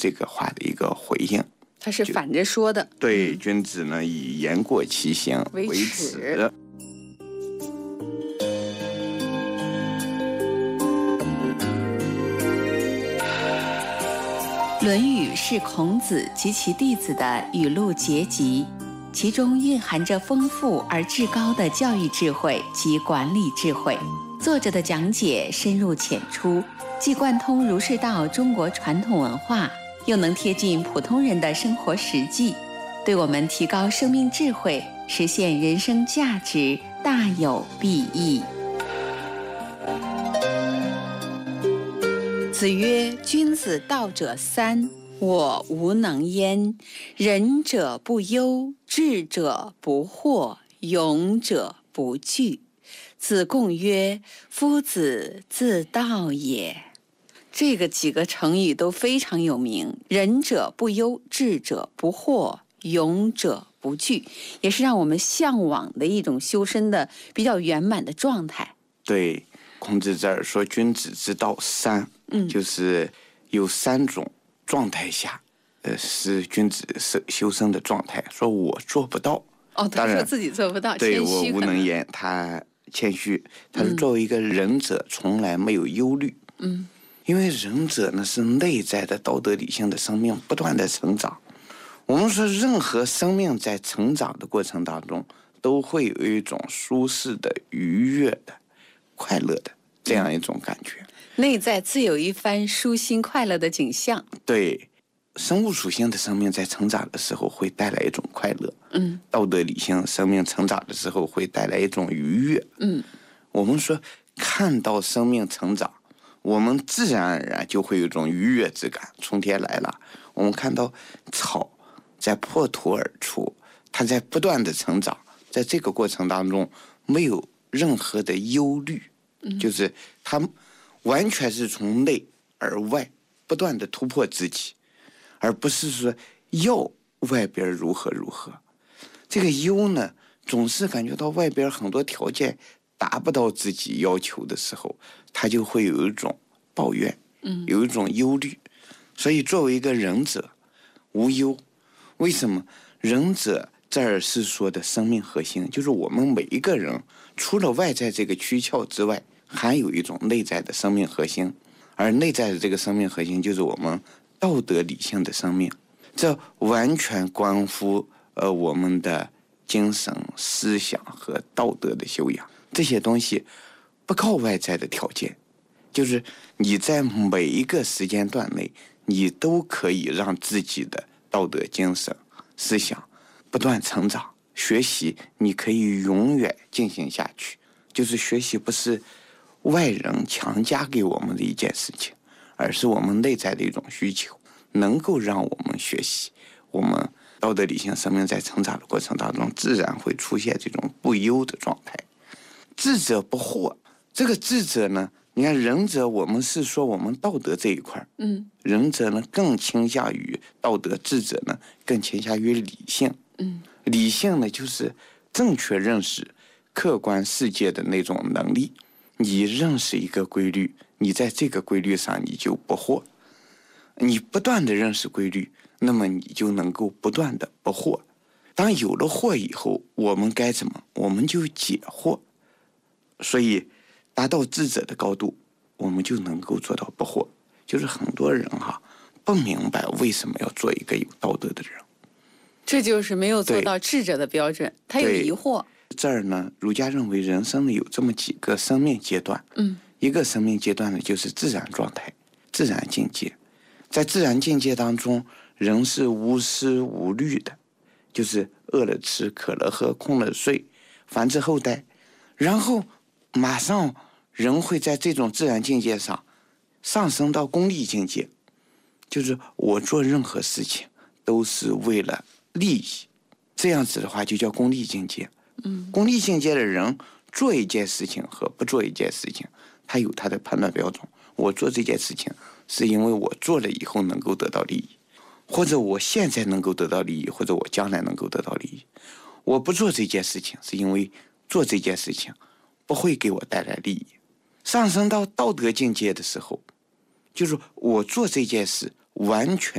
这个话的一个回应。 他是反着说的。 对，君子呢以言过其行为耻。 《论语》是孔子及其弟子的语录结集，其中蕴含着丰富而至高的教育智慧及管理智慧。作者的讲解深入浅出，既贯通儒释道中国传统文化，又能贴近普通人的生活实际，对我们提高生命智慧、实现人生价值大有裨益。子曰：君子道者三，我无能焉。仁者不忧，智者不惑，勇者不惧。子贡曰：夫子自道也。这个几个成语都非常有名，仁者不忧，智者不惑，勇者不惧，也是让我们向往的一种修身的比较圆满的状态。 对，孔子这儿说君子之道三，就是有3种状态下，是君子修身的状态。说我做不到， 他说自己做不到， 对，我无能言，他谦虚。他是作为一个仁者，从来没有忧虑。因为仁者呢是内在的道德理性的生命不断的成长。我们说任何生命在成长的过程当中，都会有一种舒适的、愉悦的、快乐的这样一种感觉。 内在自有一番舒心快乐的景象。 对，生物属性的生命在成长的时候会带来一种快乐。道德理性生命成长的时候会带来一种愉悦。我们说看到生命成长，我们自然而然就会有一种愉悦之感，春天来了。我们看到草在破土而出，它在不断的成长，在这个过程当中没有任何的忧虑，就是它完全是从内而外不断的突破自己，而不是说要外边如何如何。这个忧呢，总是感觉到外边很多条件达不到自己要求的时候，他就会有一种抱怨，有一种忧虑。所以作为一个仁者，无忧。为什么？仁者这儿是说的生命核心，就是我们每一个人除了外在这个躯壳之外，还有一种内在的生命核心，而内在的这个生命核心就是我们道德理性的生命。这完全关乎我们的精神思想和道德的修养。这些东西不靠外在的条件，就是你在每一个时间段内，你都可以让自己的道德精神思想不断成长。学习你可以永远进行下去，就是学习不是外人强加给我们的一件事情，而是我们内在的一种需求，能够让我们学习。我们道德理性生命在成长的过程当中，自然会出现这种不忧的状态。智者不惑，这个智者呢，你看仁者，我们是说我们道德这一块，仁者呢更倾向于道德，智者呢更倾向于理性。理性呢就是正确认识客观世界的那种能力。你认识一个规律，你在这个规律上你就不惑，你不断的认识规律，那么你就能够不断的不惑。当有了惑以后，我们该怎么？我们就解惑。所以达到智者的高度，我们就能够做到不惑。就是很多人不明白为什么要做一个有道德的人， 这就是没有做到智者的标准，他有疑惑。 这儿呢，儒家认为人生呢有这么几个生命阶段。一个生命阶段呢就是自然状态、自然境界。在自然境界当中，人是无思无虑的，就是饿了吃，渴了喝，空了睡，繁殖后代。然后马上人会在这种自然境界上升到功利境界，就是我做任何事情都是为了利益，这样子的话就叫功利境界。功利境界的人做一件事情和不做一件事情，他有他的判断标准。我做这件事情是因为我做了以后能够得到利益，或者我现在能够得到利益，或者我将来能够得到利益。我不做这件事情是因为做这件事情不会给我带来利益。上升到道德境界的时候，就是我做这件事完全